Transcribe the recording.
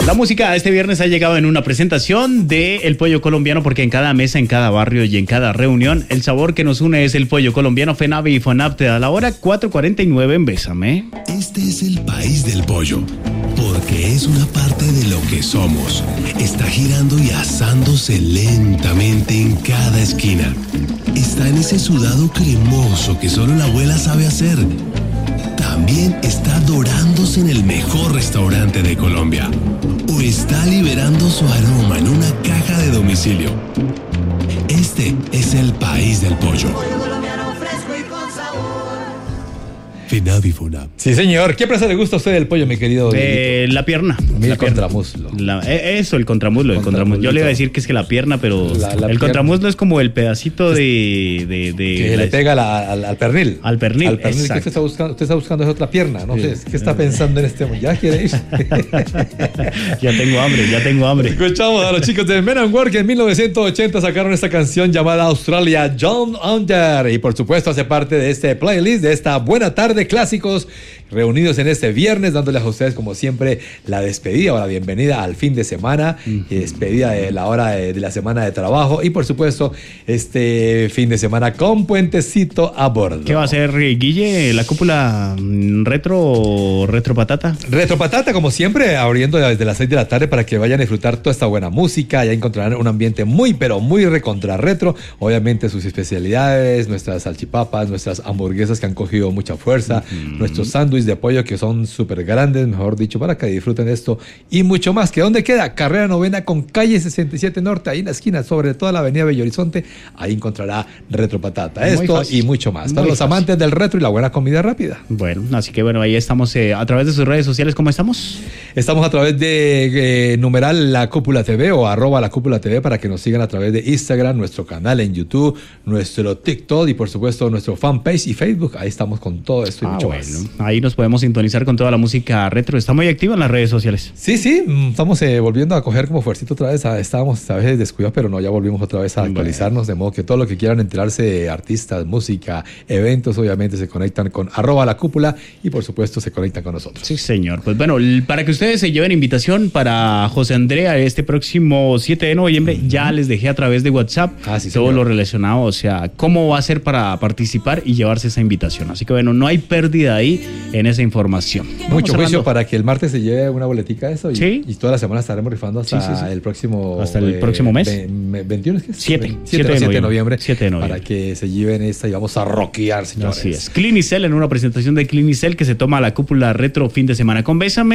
La música este viernes ha llegado en una presentación de El Pollo Colombiano, porque en cada mesa, en cada barrio y en cada reunión, el sabor que nos une es el pollo colombiano. FENAVI y FONAP te da la hora 4:49 en Bésame. Este es el país del pollo, porque es una parte de lo que somos. Está girando y asándose lentamente en cada esquina. Está en ese sudado cremoso que solo la abuela sabe hacer. También está dorándose en el mejor restaurante de Colombia. O está liberando su aroma en una caja de domicilio. Este es el país del pollo. FENAVI FONAP. Sí, señor. ¿Qué presa le gusta a usted del pollo, mi querido? La pierna. El contramuslo. El contramuslo. Yo le iba a decir que es que la pierna, pero el contramuslo es como el pedacito de que le pega al pernil. Al pernil. Al pernil que usted está buscando es otra pierna. No sé, ¿qué está pensando en este momento? ¿Ya quiere ir? Ya tengo hambre. Escuchamos a los chicos de Men and Work, que en 1980 sacaron esta canción llamada Australia Down Under. Y por supuesto hace parte de este playlist, de esta buena tarde de clásicos, reunidos en este viernes, dándoles a ustedes como siempre la despedida o la bienvenida al fin de semana, despedida de la hora de la semana de trabajo y por supuesto este fin de semana con puentecito a bordo. ¿Qué va a hacer, Guille? ¿La cúpula retro patata? Retro patata, como siempre, abriendo desde las 6 de la tarde para que vayan a disfrutar toda esta buena música. Ya encontrarán un ambiente muy, pero muy recontra retro. Obviamente sus especialidades, nuestras salchipapas, nuestras hamburguesas que han cogido mucha fuerza, nuestros sándwiches de pollo que son súper grandes, mejor dicho, para que disfruten esto y mucho más. ¿Que dónde queda? Carrera Novena con calle 67 Norte, ahí en la esquina, sobre toda la avenida Bello Horizonte. Ahí encontrará Retro Patata. Esto y mucho más. Para los amantes del retro y la buena comida rápida. Bueno, así que bueno, ahí estamos a través de sus redes sociales. ¿Cómo estamos? Estamos a través de numeral La Cúpula TV o @ La Cúpula TV para que nos sigan a través de Instagram, nuestro canal en YouTube, nuestro TikTok y por supuesto nuestro fanpage y Facebook. Ahí estamos con todo esto y mucho más. Ahí nos podemos sintonizar con toda la música retro. Está muy activa en las redes sociales. Sí, estamos volviendo a coger como fuercito otra vez. Estábamos a veces descuidados, pero no, ya volvimos otra vez a actualizarnos, de modo que todo lo que quieran enterarse de artistas, música, eventos, obviamente se conectan con @ La Cúpula y por supuesto se conectan con nosotros. Sí, señor. Pues bueno, para que ustedes se lleven invitación para José Andrea este próximo 7 de noviembre, ya les dejé a través de WhatsApp todo lo relacionado, o sea, cómo va a ser para participar y llevarse esa invitación. Así que bueno, no hay pérdida ahí en esa información. Mucho juicio para que el martes se lleve una boletica de eso y toda la semana estaremos rifando hasta el próximo mes. 21, ¿es que es? 7 de noviembre. 7 de noviembre. Para que se lleven esta y vamos a rockear, señores. Así es. Clinicel, en una presentación de Clinicel que se toma la Cúpula Retro fin de semana con Bésame.